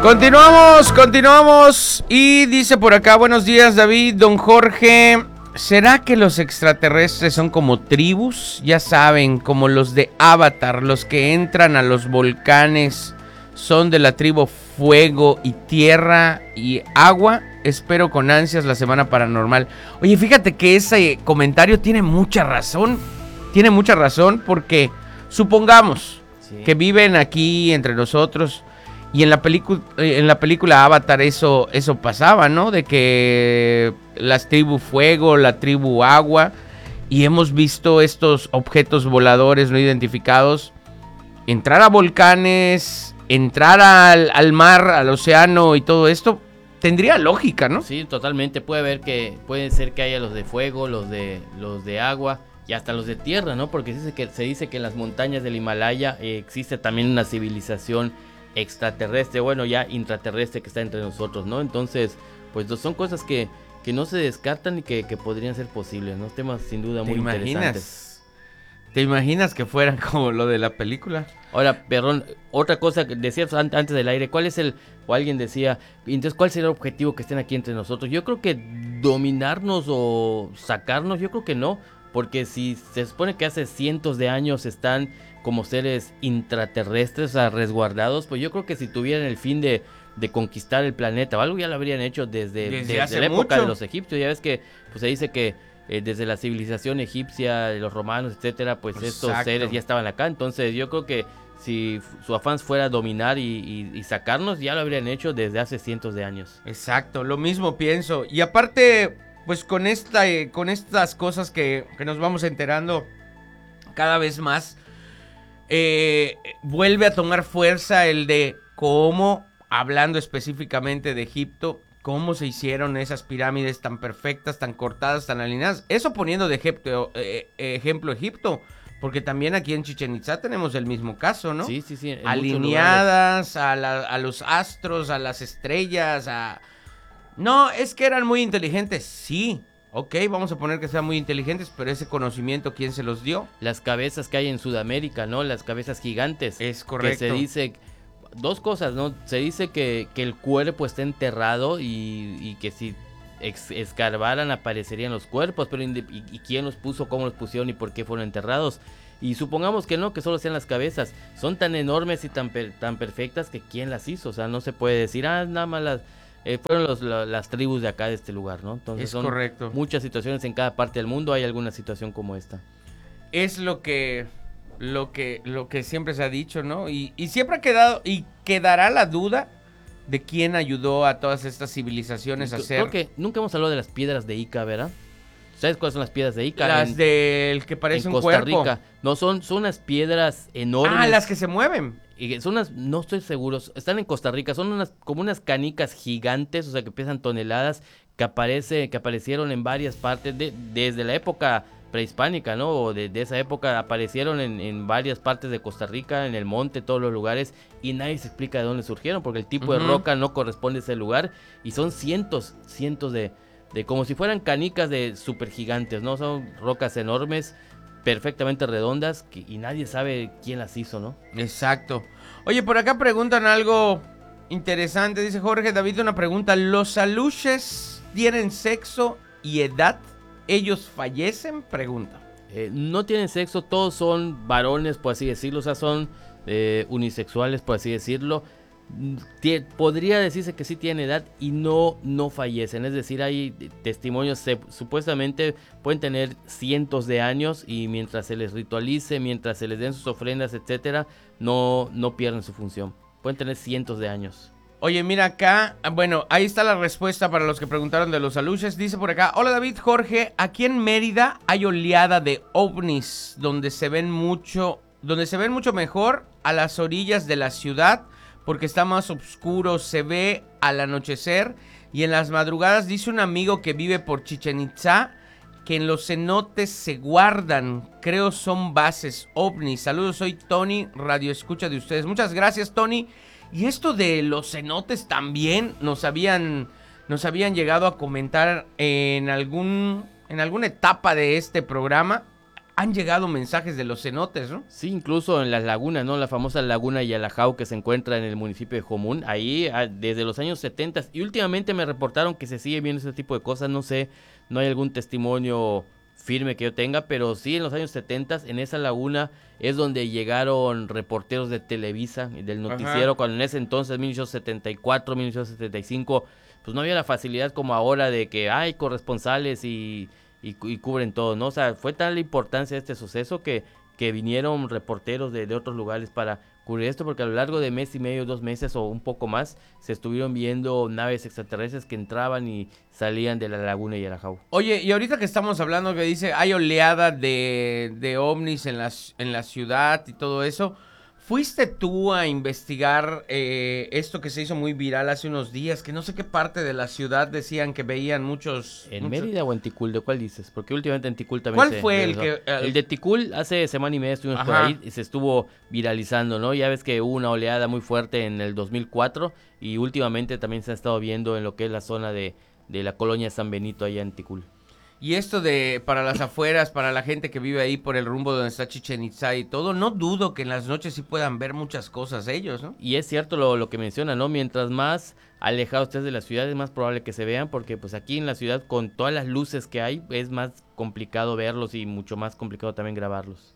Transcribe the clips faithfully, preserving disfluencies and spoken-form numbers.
Continuamos, continuamos. Y dice por acá, buenos días David, don Jorge. ¿Será que los extraterrestres son como tribus? Ya saben, como los de Avatar, los que entran a los volcanes son de la tribu Fuego y Tierra y Agua. Espero con ansias la semana paranormal. Oye, fíjate que ese comentario tiene mucha razón. Tiene mucha razón porque supongamos sí. que viven aquí entre nosotros. Y en la película en la película Avatar eso eso pasaba, ¿no? De que las tribu Fuego, la tribu Agua, y hemos visto estos objetos voladores no identificados entrar a volcanes, entrar al, al mar, al océano y todo esto. Tendría lógica, ¿no? Sí, totalmente. Puede haber que puede ser que haya los de fuego, los de los de agua y hasta los de tierra, ¿no? Porque se dice que se dice que en las montañas del Himalaya eh, existe también una civilización extraterrestre, bueno, ya intraterrestre que está entre nosotros, ¿no? Entonces, pues son cosas que, que no se descartan y que, que podrían ser posibles, ¿no? Temas sin duda muy imaginas? interesantes. ¿Te imaginas que fueran como lo de la película? Ahora, perdón, otra cosa que decías antes del aire, ¿cuál es el, o alguien decía, entonces, ¿cuál sería el objetivo que estén aquí entre nosotros? Yo creo que dominarnos o sacarnos, yo creo que no, porque si se supone que hace cientos de años están como seres intraterrestres, o sea, resguardados, pues yo creo que si tuvieran el fin de, de conquistar el planeta o algo, ya lo habrían hecho desde, desde, desde la época mucho. de los egipcios. Ya ves que pues se dice que eh, desde la civilización egipcia, de los romanos, etcétera, pues Exacto. estos seres ya estaban acá. Entonces yo creo que si su afán fuera dominar y, y, y sacarnos, ya lo habrían hecho desde hace cientos de años. Exacto, lo mismo pienso. Y aparte, pues con esta, eh, con estas cosas que, que nos vamos enterando cada vez más, Eh, vuelve a tomar fuerza el de cómo, hablando específicamente de Egipto, cómo se hicieron esas pirámides tan perfectas, tan cortadas, tan alineadas. Eso poniendo de Egipto, eh, ejemplo Egipto, porque también aquí en Chichén Itzá tenemos el mismo caso, ¿no? Sí, sí, sí. Alineadas a, la, a los astros, a las estrellas, a... No, es que eran muy inteligentes, sí. Ok, vamos a poner que sean muy inteligentes, pero ese conocimiento, ¿quién se los dio? Las cabezas que hay en Sudamérica, ¿no? Las cabezas gigantes. Es correcto. Que se dice, dos cosas, ¿no? Se dice que, que el cuerpo está enterrado y, y que si ex, escarbaran aparecerían los cuerpos, pero y, y quién los puso, cómo los pusieron y por qué fueron enterrados. Y supongamos que no, que solo sean las cabezas. Son tan enormes y tan, per, tan perfectas que quién las hizo. O sea, no se puede decir, ah, nada más las... Eh, fueron los, la, las tribus de acá de este lugar, ¿no? Entonces es son correcto. Muchas situaciones en cada parte del mundo, hay alguna situación como esta. Es lo que lo que lo que siempre se ha dicho, ¿no? Y, y siempre ha quedado y quedará la duda de quién ayudó a todas estas civilizaciones a hacer. Creo que nunca hemos hablado de las piedras de Ica, ¿verdad? ¿Sabes cuáles son las piedras de Ica? Las en, del que parece en un Costa cuerpo. Rica. No, son, son unas piedras enormes. Ah, las que se mueven. Y son unas, no estoy seguro, están en Costa Rica, son unas como unas canicas gigantes, o sea que pesan toneladas, que aparece, que aparecieron en varias partes de, desde la época prehispánica, ¿no? O de, de esa época aparecieron en, en varias partes de Costa Rica, en el monte, todos los lugares, y nadie se explica de dónde surgieron, porque el tipo uh-huh. de roca no corresponde a ese lugar, y son cientos, cientos de, de como si fueran canicas de super gigantes, ¿no? Son rocas enormes, perfectamente redondas, que, y nadie sabe quién las hizo, ¿no? Exacto. Oye, por acá preguntan algo interesante, dice Jorge David, una pregunta, ¿los aluches tienen sexo y edad? ¿Ellos fallecen? Pregunta. Eh, no tienen sexo, todos son varones, por así decirlo, o sea, son eh, unisexuales, por así decirlo. Tie- podría decirse que sí tienen edad y no, no fallecen, es decir, hay testimonios, se, supuestamente pueden tener cientos de años y mientras se les ritualice, mientras se les den sus ofrendas, etcétera, no, no pierden su función, pueden tener cientos de años. Oye, mira acá, bueno, ahí está la respuesta para los que preguntaron de los aluches. Dice por acá, hola David, Jorge, aquí en Mérida hay oleada de ovnis donde se ven mucho, donde se ven mucho mejor a las orillas de la ciudad, porque está más oscuro, se ve al anochecer y en las madrugadas. Dice un amigo que vive por Chichén Itzá que en los cenotes se guardan, creo son bases ovnis. Saludos, soy Tony, radio escucha de ustedes. Muchas gracias, Tony. Y esto de los cenotes también nos habían, nos habían llegado a comentar en algún, en alguna etapa de este programa. han llegado mensajes de los cenotes, ¿no? Sí, incluso en las lagunas, ¿no? La famosa laguna Yalajao que se encuentra en el municipio de Jomún, ahí a, desde los años setenta, y últimamente me reportaron que se sigue viendo ese tipo de cosas, no sé, no hay algún testimonio firme que yo tenga, pero sí en los años setenta, en esa laguna es donde llegaron reporteros de Televisa, del noticiero, Ajá. cuando en ese entonces, mil novecientos setenta y cuatro, mil novecientos setenta y cinco, pues no había la facilidad como ahora de que hay corresponsales y, y, y cubren todo, ¿no? O sea, fue tal la importancia de este suceso que, que vinieron reporteros de, de otros lugares para cubrir esto, porque a lo largo de mes y medio, dos meses o un poco más, se estuvieron viendo naves extraterrestres que entraban y salían de la laguna Yalajao. Oye, y ahorita que estamos hablando que dice hay oleada de, de ovnis en la, en la ciudad y todo eso, ¿fuiste tú a investigar eh, esto que se hizo muy viral hace unos días? Que no sé qué parte de la ciudad decían que veían muchos... ¿En muchos... Mérida o en Ticul? ¿De cuál dices? Porque últimamente en Ticul también ¿Cuál se fue el realizó. que...? El... el de Ticul hace semana y media estuvimos Ajá. por ahí y se estuvo viralizando, ¿no? Ya ves que hubo una oleada muy fuerte en el dos mil cuatro y últimamente también se ha estado viendo en lo que es la zona de, de la colonia San Benito allá en Ticul. Y esto de para las afueras, para la gente que vive ahí por el rumbo donde está Chichén Itzá y todo, no dudo que en las noches sí puedan ver muchas cosas ellos, ¿no? Y es cierto lo, lo que menciona, ¿no? Mientras más alejados estés de la ciudad es más probable que se vean, porque pues aquí en la ciudad con todas las luces que hay es más complicado verlos y mucho más complicado también grabarlos.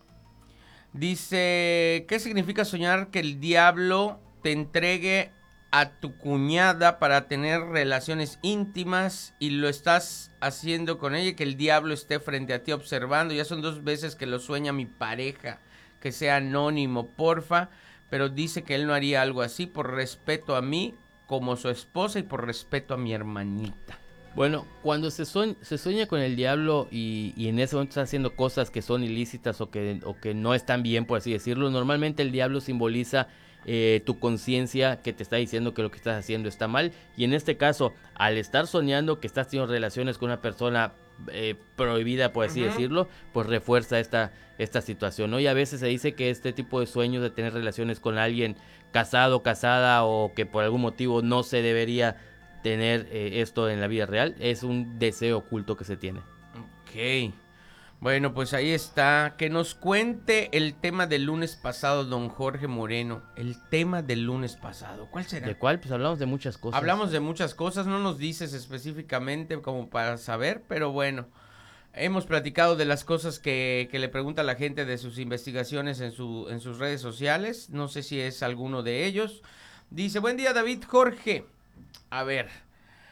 Dice, ¿qué significa soñar que el diablo te entregue a tu cuñada para tener relaciones íntimas y lo estás haciendo con ella, que el diablo esté frente a ti observando? Ya son dos veces que lo sueña mi pareja, que sea anónimo, porfa, pero dice que él no haría algo así por respeto a mí como su esposa y por respeto a mi hermanita. Bueno, cuando se, sueña, se sueña con el diablo y, y en ese momento está haciendo cosas que son ilícitas o que, o que no están bien, por así decirlo, normalmente el diablo simboliza Eh, tu conciencia que te está diciendo que lo que estás haciendo está mal, y en este caso al estar soñando que estás teniendo relaciones con una persona eh, prohibida, por así uh-huh. decirlo, pues refuerza esta, esta situación, ¿no? Y a veces se dice que este tipo de sueños de tener relaciones con alguien casado, casada o que por algún motivo no se debería tener eh, esto en la vida real, es un deseo oculto que se tiene. Ok. Bueno, pues ahí está. Que nos cuente el tema del lunes pasado, don Jorge Moreno. El tema del lunes pasado. ¿Cuál será? ¿De cuál? Pues hablamos de muchas cosas. Hablamos de muchas cosas. No nos dices específicamente como para saber, pero bueno. Hemos platicado de las cosas que, que le pregunta la gente de sus investigaciones en, su, en sus redes sociales. No sé si es alguno de ellos. Dice, buen día, David Jorge. A ver...